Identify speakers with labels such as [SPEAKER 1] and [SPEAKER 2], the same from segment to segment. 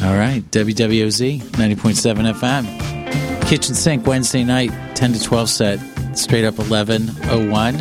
[SPEAKER 1] All right, WWOZ 90.7 FM. Kitchen Sink Wednesday night, 10 to 12 set, straight up 11:01.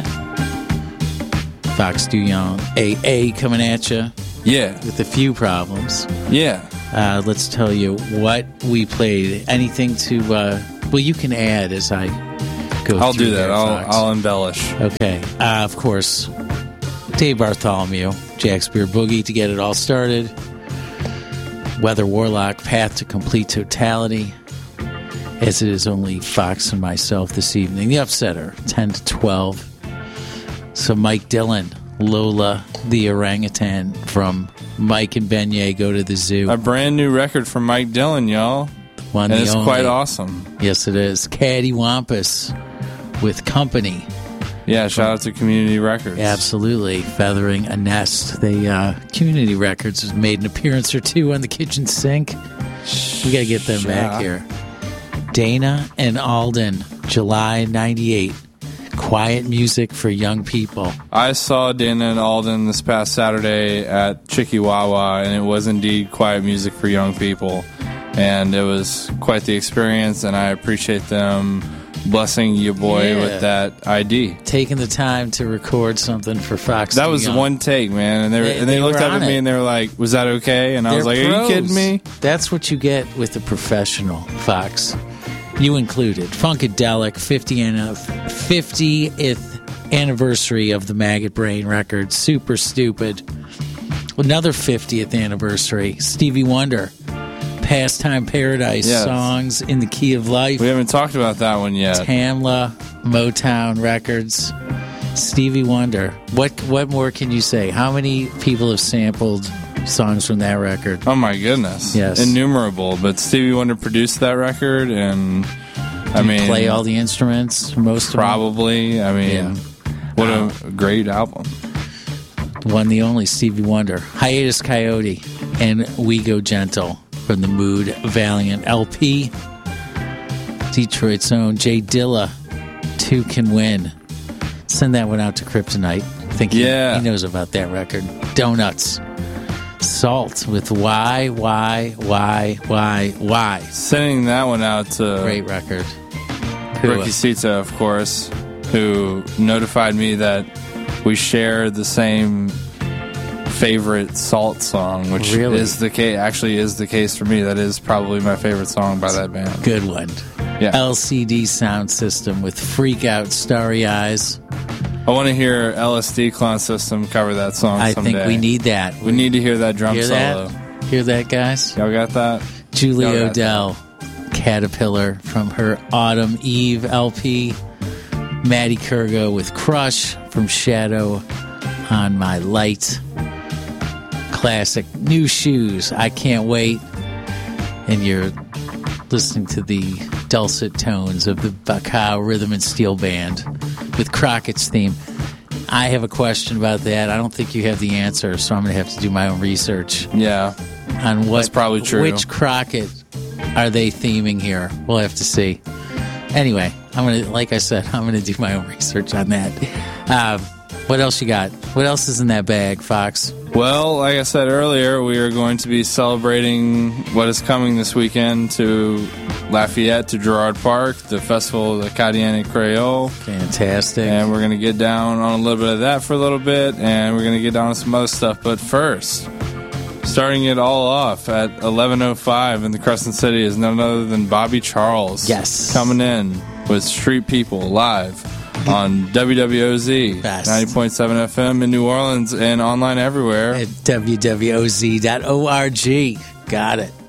[SPEAKER 1] Fox DeYoung AA coming at you.
[SPEAKER 2] Yeah.
[SPEAKER 1] With a few problems.
[SPEAKER 2] Yeah.
[SPEAKER 1] Let's tell you what we played. Anything to, well, you can add as I go
[SPEAKER 2] I'll
[SPEAKER 1] through
[SPEAKER 2] do that.
[SPEAKER 1] there,
[SPEAKER 2] I'll embellish.
[SPEAKER 1] Okay. Of course, Dave Bartholomew, Jack's Beer Boogie to get it all started. Weather Warlock, Path to Complete Totality. As it is only Fox and myself this evening. The Upsetter, 10 to 12. So Mike Dillon, Lola the Orangutan from Mike and Beignet Go to the Zoo.
[SPEAKER 2] A brand new record from Mike Dillon, y'all.
[SPEAKER 1] One,
[SPEAKER 2] and it's
[SPEAKER 1] only.
[SPEAKER 2] quite awesome.
[SPEAKER 1] Yes, it is. Caddy Wampus with Company.
[SPEAKER 2] Yeah, shout out to Community Records.
[SPEAKER 1] Absolutely. Feathering a Nest. They Community Records has made an appearance or two on the Kitchen Sink. We got to get them back here. Dana and Alden, July 98. Quiet music for young people.
[SPEAKER 2] I saw Dana and Alden this past Saturday at Chikiwawa, and it was indeed quiet music for young people. And it was quite the experience, and I appreciate them blessing you boy with that ID.
[SPEAKER 1] Taking the time to record something for Fox.
[SPEAKER 2] That was one take, man. And they looked up at me and they were like, was that okay? And I was like,
[SPEAKER 1] pros.
[SPEAKER 2] Are you kidding me?
[SPEAKER 1] That's what you get with a professional, Fox. You included. Funkadelic, 50th anniversary of the Maggot Brain record. Super Stupid. Another 50th anniversary. Stevie Wonder. Pastime Paradise,
[SPEAKER 2] yes.
[SPEAKER 1] Songs in the Key of Life.
[SPEAKER 2] We haven't talked about that one yet.
[SPEAKER 1] Tamla, Motown Records, Stevie Wonder. What more can you say? How many people have sampled songs from that record?
[SPEAKER 2] Oh my goodness.
[SPEAKER 1] Yes.
[SPEAKER 2] Innumerable. But Stevie Wonder produced that record, and
[SPEAKER 1] play all the instruments, most
[SPEAKER 2] probably.
[SPEAKER 1] of them?
[SPEAKER 2] What a great album.
[SPEAKER 1] One, the only Stevie Wonder. Hiatus Coyote and We Go Gentle from the Mood Valiant LP. Detroit's own Jay Dilla, Two Can Win. Send that one out to Kryptonite. I think he knows about that record. Donuts. Salt with Why.
[SPEAKER 2] Sending that one out to
[SPEAKER 1] great record.
[SPEAKER 2] Ricky Sita, of course, who notified me that we share the same favorite Salt song, which is the case. Actually, is the case for me. That is probably my favorite song by that band.
[SPEAKER 1] Good one.
[SPEAKER 2] Yeah.
[SPEAKER 1] LCD Sound System with Freak Out, Starry Eyes.
[SPEAKER 2] I want to hear LSD Clown System cover that song someday.
[SPEAKER 1] I think we need that.
[SPEAKER 2] We need to hear that drum solo.
[SPEAKER 1] Hear that, guys?
[SPEAKER 2] Y'all got that?
[SPEAKER 1] Julie Odell, Caterpillar from her Autumn Eve LP. Maddie Kurgo with Crush from Shadow on My Light. Classic New Shoes, I Can't Wait. And you're listening to the dulcet tones of the Bacau Rhythm and Steel Band with Crockett's theme. I have a question about that. I don't think you have the answer, so I'm going to have to do my own research.
[SPEAKER 2] Yeah.
[SPEAKER 1] On what,
[SPEAKER 2] that's probably true.
[SPEAKER 1] Which Crockett are they theming here? We'll have to see. Anyway, like I said, I'm going to do my own research on that. What else you got? What else is in that bag, Fox?
[SPEAKER 2] Well, like I said earlier, we are going to be celebrating what is coming this weekend to Lafayette, to Girard Park, the Festival of the Acadiana Creole.
[SPEAKER 1] Fantastic.
[SPEAKER 2] And we're going to get down on a little bit of that for a little bit, and we're going to get down on some other stuff. But first, starting it all off at 11:05 in the Crescent City is none other than Bobby Charles.
[SPEAKER 1] Yes.
[SPEAKER 2] Coming in with Street People live on WWOZ 90.7 FM in New Orleans and online everywhere
[SPEAKER 1] at WWOZ.org. Got it.